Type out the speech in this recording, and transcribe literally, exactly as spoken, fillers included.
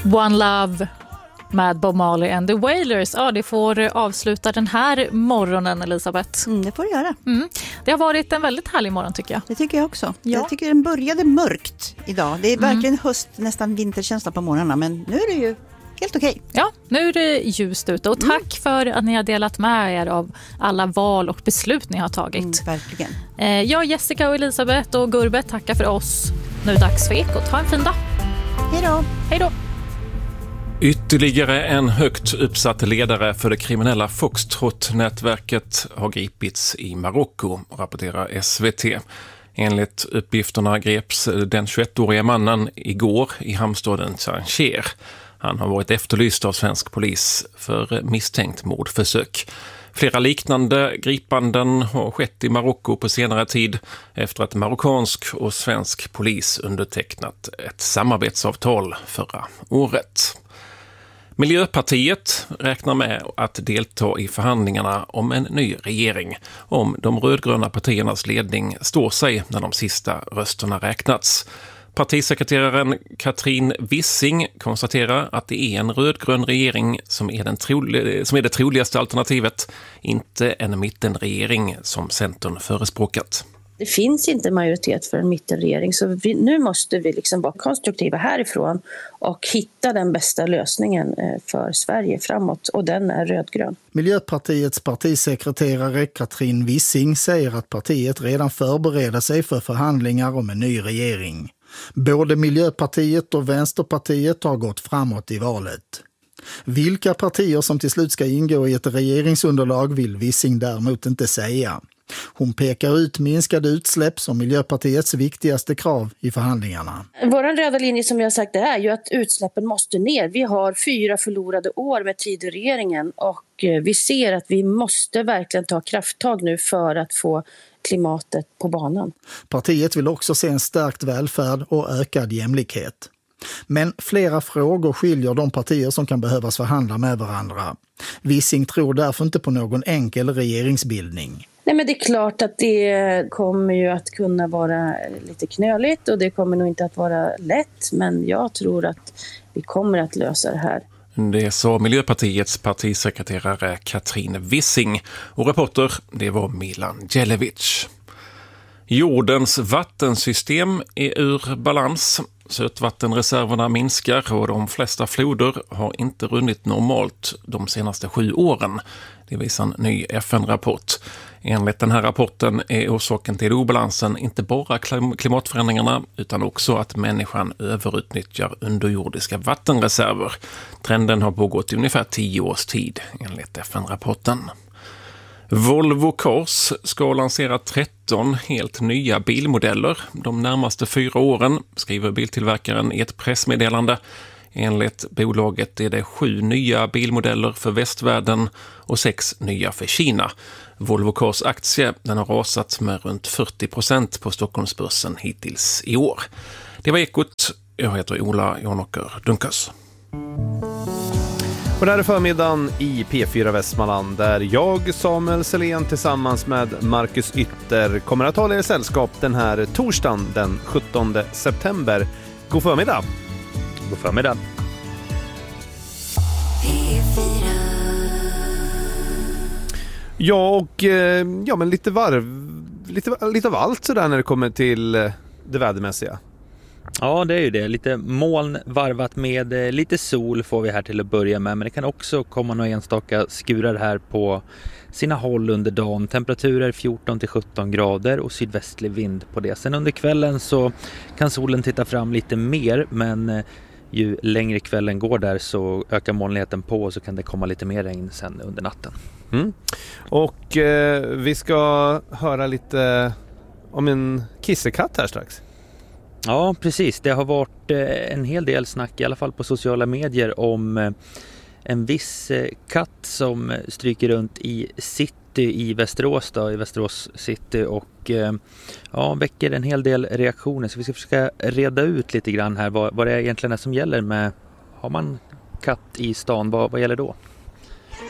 One Love med Bob Marley and the Wailers. Ja, det får avsluta den här morgonen, Elisabeth. Mm, det får det göra. Mm. Det har varit en väldigt härlig morgon, tycker jag. Det tycker jag också. Ja. Jag tycker den började mörkt idag. Det är Mm. verkligen höst, nästan vinterkänsla på morgnarna. Men nu är det ju helt okej. Ja, nu är det ljust ute. Och tack mm. för att ni har delat med er av alla val och beslut ni har tagit. Mm, verkligen. Eh, jag, Jessica och Elisabeth och Gurbet tackar för oss. Nu är det dags för Ekot. Ha en fin dag. Hej då. Hej då. Ytterligare en högt uppsatt ledare för det kriminella Foxtrot-nätverket har gripits i Marocko, rapporterar S V T. Enligt uppgifterna greps den tjugoettåriga mannen igår i hamnstaden Tanger. Han har varit efterlyst av svensk polis för misstänkt mordförsök. Flera liknande gripanden har skett i Marocko på senare tid efter att marockansk och svensk polis undertecknat ett samarbetsavtal förra året. Miljöpartiet räknar med att delta i förhandlingarna om en ny regering om de rödgröna partiernas ledning står sig när de sista rösterna räknats. Partisekreteraren Katrin Wissing konstaterar att det är en rödgrön regering som är, den troliga, som är det troligaste alternativet, inte en mittenregering som Centern förespråkat. Det finns inte majoritet för en mittenregering, så vi, nu måste vi liksom vara konstruktiva härifrån och hitta den bästa lösningen för Sverige framåt, och den är rödgrön. Miljöpartiets partisekreterare Katrin Wissing säger att partiet redan förbereder sig för förhandlingar om en ny regering. Både Miljöpartiet och Vänsterpartiet har gått framåt i valet. Vilka partier som till slut ska ingå i ett regeringsunderlag vill Wissing däremot inte säga. Hon pekar ut minskade utsläpp som Miljöpartiets viktigaste krav i förhandlingarna. Vår röda linje, som jag har sagt, är ju att utsläppen måste ner. Vi har fyra förlorade år med Tidöregeringen och vi ser att vi måste verkligen ta krafttag nu för att få klimatet på banan. Partiet vill också se en stärkt välfärd och ökad jämlikhet. Men flera frågor skiljer de partier som kan behövas förhandla med varandra. Wissing tror därför inte på någon enkel regeringsbildning. Nej, men det är klart att det kommer ju att kunna vara lite knöligt och det kommer nog inte att vara lätt, men jag tror att vi kommer att lösa det här. Det sa Miljöpartiets partisekreterare Katrin Wissing, och reporter det var Milan Djelevic. Jordens vattensystem är ur balans. Sötvattenreserverna minskar och de flesta floder har inte runnit normalt de senaste sju åren. Det visar en ny F N-rapport. Enligt den här rapporten är orsaken till obalansen inte bara klimatförändringarna utan också att människan överutnyttjar underjordiska vattenreserver. Trenden har pågått i ungefär tio års tid enligt F N-rapporten. Volvo Cars ska lansera tretton helt nya bilmodeller de närmaste fyra åren, skriver biltillverkaren i ett pressmeddelande. Enligt bolaget är det sju nya bilmodeller för västvärlden och sex nya för Kina. Volvo Cars aktie den har rasat med runt fyrtio procent på Stockholmsbörsen hittills i år. Det var Ekot. Jag heter Ola Janåker Dunkas. Och det här är förmiddagen i P fyra Västmanland där jag, Samuel Selén, tillsammans med Marcus Ytter kommer att hålla er sällskap den här torsdagen den sjuttonde september. God förmiddag! God förmiddag! Ja, och ja, men lite varv, lite, lite av allt sådär när det kommer till det vädermässiga. Ja, det är ju det. Lite moln varvat med lite sol får vi här till att börja med. Men det kan också komma några enstaka skurar här på sina håll under dagen. Temperaturer fjorton till sjutton grader och sydvästlig vind på det. Sen under kvällen så kan solen titta fram lite mer, men ju längre kvällen går där så ökar molnigheten på och så kan det komma lite mer regn sen under natten. Mm. Och eh, vi ska höra lite om en kissekatt här strax. Ja, precis. Det har varit en hel del snack, i alla fall på sociala medier, om en viss katt som stryker runt i city i Västerås, då, i Västerås city, och ja, väcker en hel del reaktioner. Så vi ska försöka reda ut lite grann här vad, vad det egentligen är som gäller med, har man katt i stan, vad, vad gäller då?